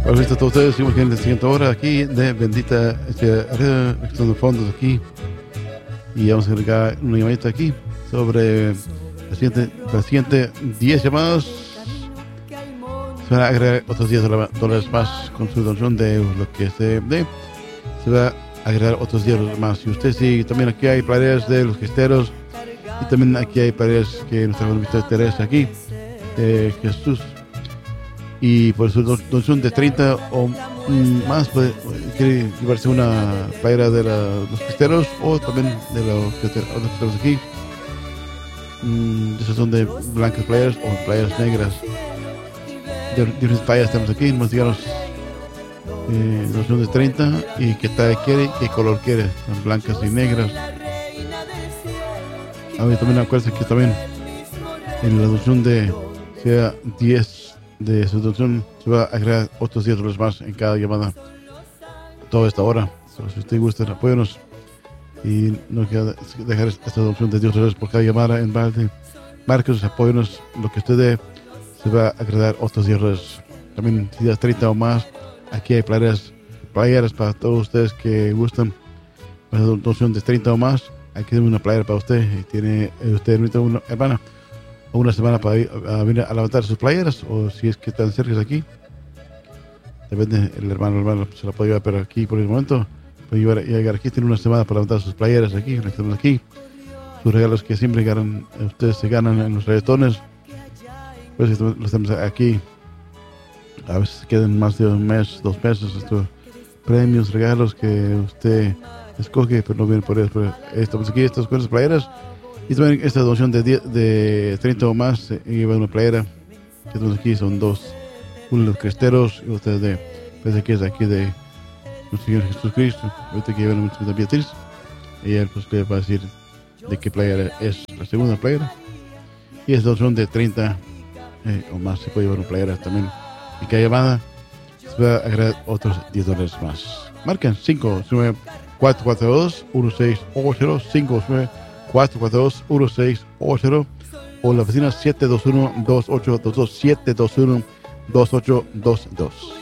Bueno, a todos ustedes, seguimos en la siguiente hora aquí de Bendita de fondos aquí. Y vamos a agregar una llamadita aquí sobre la siguiente 10 llamadas. Se van a agregar otros $10 más con su donación de lo que se dé. Se va a agregar otros $10 más. Y usted sí, también aquí hay playeras de los gesteros. Y también aquí hay playeras que nuestra invitado Teresa aquí, de Jesús. Y por su donación de 30 o más quiere llevarse una playera de los cristeros o también de los que tenemos aquí. Esas son de blancas playeras o playeras negras. De diferentes tallas tenemos aquí. Nos díganos donación de 30 y qué talla quiere y qué color quiere. Son blancas y negras. A ver, también acuérdense que también en la donación de sea 10 de su donación se va a agregar otros $10 más en cada llamada toda esta hora. Si usted gusta, apóyanos y no quiera dejar esta donación de $10 por cada llamada en balde. Márquenos, apóyanos, lo que usted dé se va a agregar otros $10. También si das 30 o más, aquí hay playeras para todos ustedes que gustan. Para la donación de 30 o más, aquí hay una playera para usted y tiene usted una hermana o una semana para ir a venir a levantar sus playeras, o si es que están cerca de aquí, depende, el hermano se la puede llevar, pero aquí por el momento puede llegar aquí, tiene una semana para levantar sus playeras aquí, sus regalos que siempre ganan, ustedes se ganan en los rayetones, pues los tenemos aquí, a veces quedan más de un mes, 2 meses, estos premios, regalos que usted escoge, pero no vienen por eso, pero estamos aquí, estas cosas, playeras. Y también esta donación de 30 o más lleva una playera que tenemos aquí, son 2, uno de los cristeros y otra parece que es aquí de nuestro Señor Jesucristo. Ahorita que lleva la mucha Beatriz, ella pues le va a decir de qué playera es la segunda playera. Y esta donación de 30 o más se puede llevar una playera también. Y cada llamada se va a agregar otros $10 más. Marcan 59442-1680, 59442-1680 o la oficina 721-2822, 721-2822.